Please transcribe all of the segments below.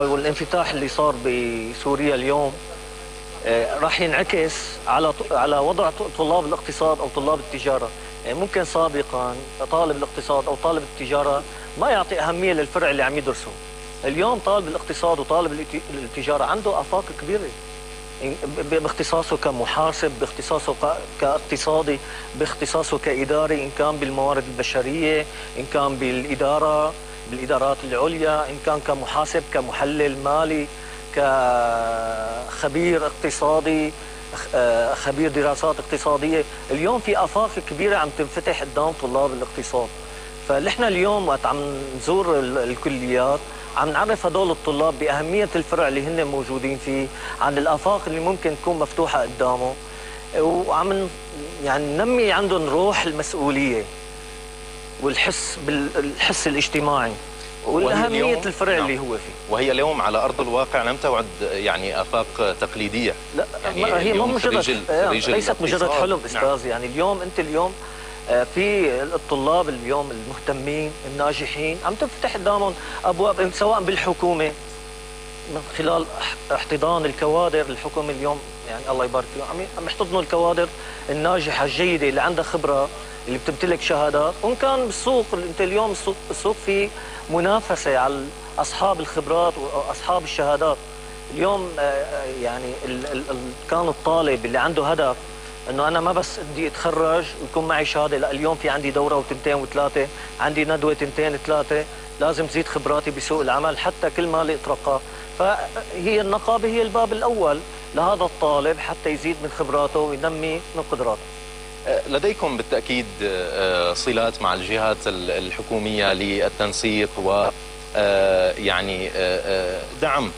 والانفتاح اللي صار بسوريا اليوم راح ينعكس على وضع طلاب الاقتصاد او طلاب التجاره. يعني ممكن سابقا طالب الاقتصاد او طالب التجاره ما يعطي اهميه للفرع اللي عم يدرسه. اليوم طالب الاقتصاد وطالب التجاره عنده افاق كبيره باختصاصه كمحاسب، باختصاصه كاقتصادي، باختصاصه كاداري، ان كان بالموارد البشريه، ان كان بالادارات العليا، ان كان كمحاسب، كمحلل مالي، كخبير اقتصادي، خبير دراسات اقتصاديه. اليوم في افاق كبيره عم تنفتح قدام طلاب الاقتصاد. فنحن اليوم وقت عم نزور الكليات عم نعرف هدول الطلاب باهميه الفرع اللي هن موجودين فيه، عن الافاق اللي ممكن تكون مفتوحه قدامه، وعم يعني ننمي عندهم روح المسؤوليه بالحس الاجتماعي والاهميه الفرع اللي هو فيه. وهي اليوم على ارض الواقع لم تعد يعني افاق تقليديه. لا يعني هي مو مجرد ليست مجرد حلم استاذ. يعني اليوم انت في الطلاب اليوم المهتمين الناجحين عم تفتح قدامهم ابواب، سواء بالحكومه من خلال احتضان الكوادر. الحكومه اليوم يعني الله يبارك فيهم عم يحتضنوا الكوادر الناجحه الجيده اللي عندها خبره، اللي بتمتلك شهادات. وان كان بالسوق، انت اليوم السوق فيه منافسه على اصحاب الخبرات واصحاب الشهادات. اليوم يعني كان الطالب اللي عنده هدف انه انا ما بس بدي اتخرج ويكون معي شهاده، لا، اليوم في عندي دوره وتنتين وثلاثه، عندي ندوه تنتين ثلاثه، لازم زيد خبراتي بسوق العمل حتى كل ما اترقى. فهي النقابه هي الباب الاول لهذا الطالب حتى يزيد من خبراته وينمي من قدراته. لديكم بالتاكيد صلات مع الجهات الحكوميه للتنسيق و يعني دعم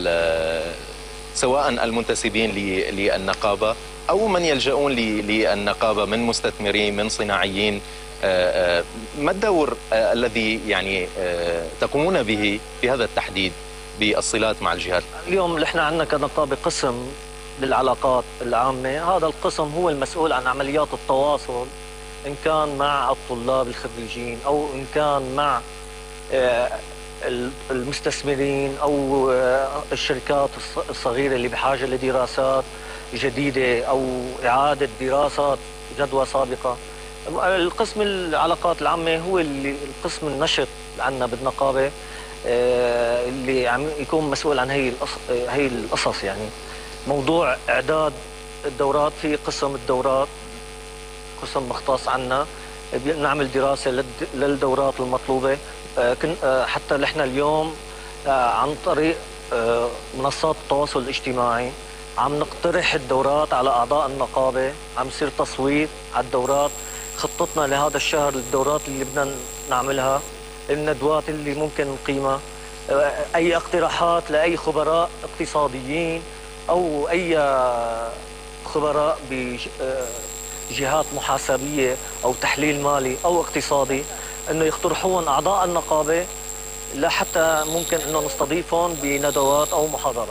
سواء المنتسبين للنقابه أو من يلجؤون للنقابة من مستثمرين، من صناعيين. ما الدور الذي يعني تقومون به في هذا التحديد بالصلات مع الجهات؟ اليوم نحن عندنا كنقابة قسم للعلاقات العامة. هذا القسم هو المسؤول عن عمليات التواصل، إن كان مع الطلاب الخريجين أو إن كان مع المستثمرين أو الشركات الصغيرة اللي بحاجة لدراسات جديدة أو إعادة دراسة جدوى سابقة. القسم العلاقات العامة هو القسم النشط عندنا بالنقابة، اللي عم يكون مسؤول عن هي القصص. يعني موضوع إعداد الدورات، في قسم الدورات قسم مختص عنا بنعمل دراسة للدورات المطلوبة. حتى نحن اليوم عن طريق منصات التواصل الاجتماعي عم نقترح الدورات على أعضاء النقابة، عم يصير تصويت على الدورات. خطتنا لهذا الشهر الدورات اللي بدنا نعملها، الندوات اللي ممكن نقيمها، أي اقتراحات لأي خبراء اقتصاديين أو أي خبراء بجهات محاسبية أو تحليل مالي أو اقتصادي، إنه يقترحون أعضاء النقابة لحتى ممكن إنه نستضيفهم بندوات أو محاضرات.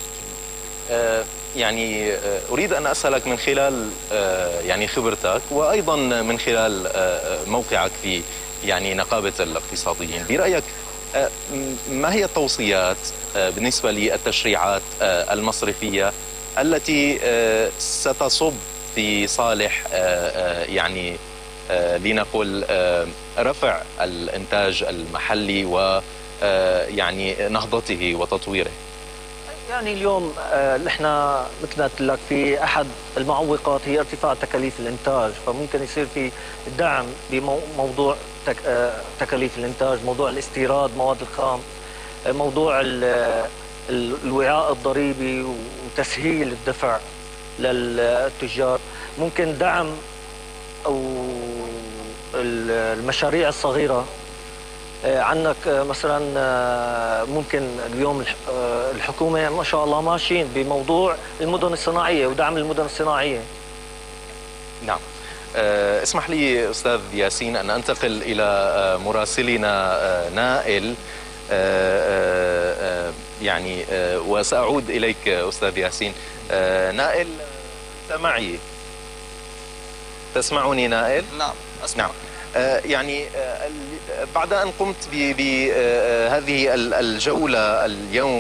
يعني أريد أن أسألك من خلال يعني خبرتك وأيضا من خلال موقعك في يعني نقابة الاقتصاديين، برأيك ما هي التوصيات بالنسبة للتشريعات المصرفية التي ستصب في صالح يعني لنقل رفع الإنتاج المحلي ويعني نهضته وتطويره؟ يعني اليوم نحن مثل ما قلت لك في احد المعوقات هي ارتفاع تكاليف الانتاج، فممكن يصير في دعم بموضوع تكاليف الانتاج، موضوع الاستيراد مواد الخام، موضوع الوعاء الضريبي وتسهيل الدفع للتجار، ممكن دعم او المشاريع الصغيره. عندك مثلا ممكن اليوم الحكومه ما شاء الله ماشيين بموضوع المدن الصناعيه ودعم المدن الصناعيه. نعم. اسمح لي استاذ ياسين ان انتقل الى مراسلنا نائل، يعني وساعود اليك استاذ ياسين. نائل، انت معي؟ تسمعني نائل؟ نعم اسمع. نعم. يعني بعد أن قمت بهذه الجولة اليوم